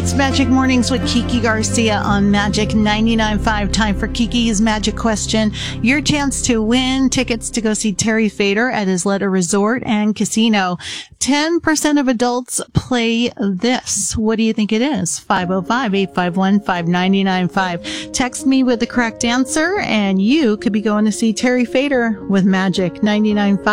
It's Magic Mornings with Kiki Garcia on Magic 99.5. Time for Kiki's Magic Question. Your chance to win tickets to go see Terry Fator at Isleta Resort and Casino. 10% of adults play this. What do you think it is? 505-851-5995. Text me with the correct answer, and you could be going to see Terry Fator with Magic 99.5.